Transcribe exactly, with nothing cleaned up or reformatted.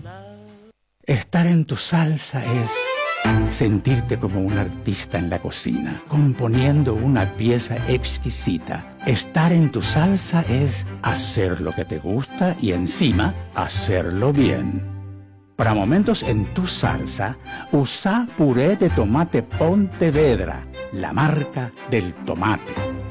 Estar en tu salsa es sentirte como un artista en la cocina, componiendo una pieza exquisita. Estar en tu salsa es hacer lo que te gusta y encima hacerlo bien. Para momentos en tu salsa, usa puré de tomate Pontevedra, la marca del tomate.